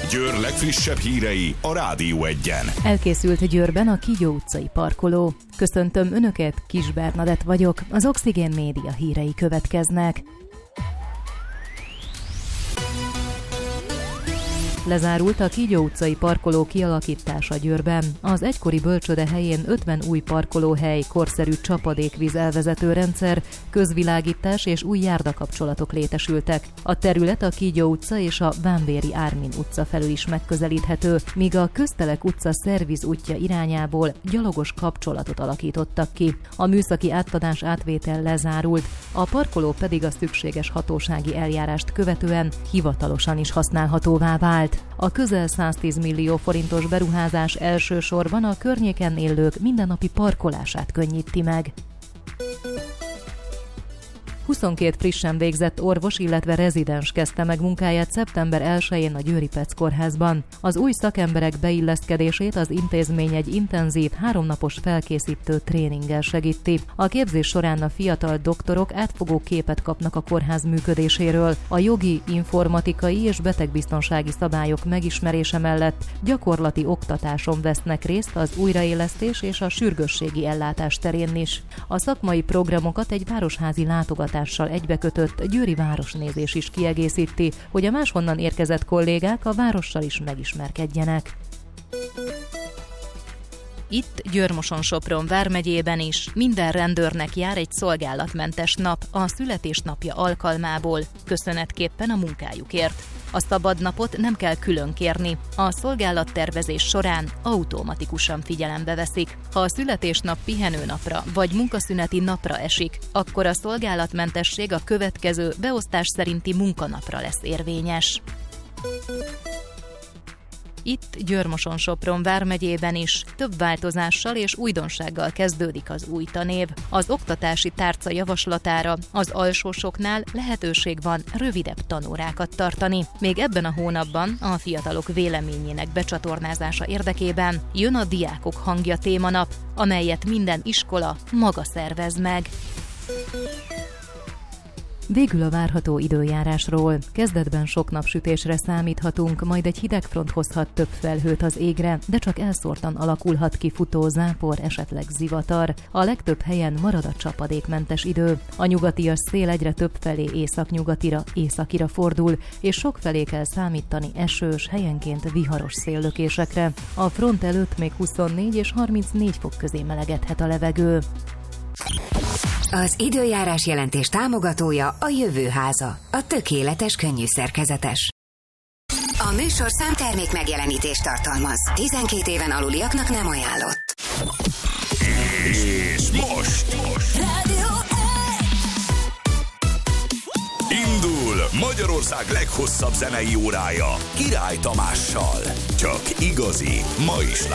Győr legfrissebb hírei a Rádió Egyen. Elkészült Győrben a Kígyó utcai parkoló. Köszöntöm Önöket, Kis Bernadett vagyok, az Oxigén Média hírei következnek. Lezárult a Kígyó utcai parkoló kialakítása Győrben. Az egykori bölcsőde helyén 50 új parkolóhely, korszerű csapadékvíz elvezető rendszer, közvilágítás és új járdakapcsolatok létesültek. A terület a Kígyó utca és a Vámbéry Ármin utca felől is megközelíthető, míg a Köztelek utca szerviz útja irányából gyalogos kapcsolatot alakítottak ki. A műszaki átadás átvétel lezárult, a parkoló pedig a szükséges hatósági eljárást követően hivatalosan is használhatóvá vált. A közel 110 millió forintos beruházás elsősorban a környéken élők mindennapi parkolását könnyíti meg. 22 frissen végzett orvos, illetve rezidens kezdte meg munkáját szeptember 1-én a Győri Pec kórházban. Az új szakemberek beilleszkedését az intézmény egy intenzív, 3 napos felkészítő tréninggel segíti. A képzés során a fiatal doktorok átfogó képet kapnak a kórház működéséről. A jogi, informatikai és betegbiztonsági szabályok megismerése mellett gyakorlati oktatáson vesznek részt az újraélesztés és a sürgősségi ellátás terén is. A szakmai programokat egy városházi látogatás egybekötött győri városnézés is kiegészíti, hogy a máshonnan érkezett kollégák a várossal is megismerkedjenek. Itt Győr-Moson-Sopron vármegyében is minden rendőrnek jár egy szolgálatmentes nap a születésnapja alkalmából, köszönetképpen a munkájukért. A szabad napot nem kell külön kérni, a szolgálattervezés során automatikusan figyelembe veszik. Ha a születésnap pihenőnapra vagy munkaszüneti napra esik, akkor a szolgálatmentesség a következő beosztás szerinti munkanapra lesz érvényes. Itt Győr-Moson-Sopron vármegyében is több változással és újdonsággal kezdődik az új tanév. Az oktatási tárca javaslatára az alsósoknál lehetőség van rövidebb tanórákat tartani. Még ebben a hónapban a fiatalok véleményének becsatornázása érdekében jön a Diákok hangja témanap, amelyet minden iskola maga szervez meg. Végül a várható időjárásról. Kezdetben sok napsütésre számíthatunk, majd egy hidegfront hozhat több felhőt az égre, de csak elszórtan alakulhat ki futó zápor, esetleg zivatar. A legtöbb helyen marad a csapadékmentes idő. A nyugatias szél egyre több felé északira fordul, és sok felé kell számítani esős, helyenként viharos széllökésekre. A front előtt még 24 és 34 fok közé melegedhet a levegő. Az időjárás jelentés támogatója a Jövőháza, a tökéletes könnyűszerkezetes. A műsorszám termék megjelenítést tartalmaz. 12 éven aluliaknak nem ajánlott. És most Rádió indul Magyarország leghosszabb zenei órája Király Tamással. Csak igazi, ma is